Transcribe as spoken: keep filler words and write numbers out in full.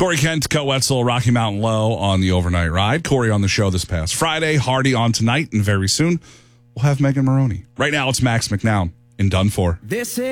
Corey Kent, Co Wetzel, Rocky Mountain Low on the overnight ride. Corey on the show this past Friday. Hardy on tonight, and very soon we'll have Megan Maroney. Right now, it's Max McNown in Done For. This is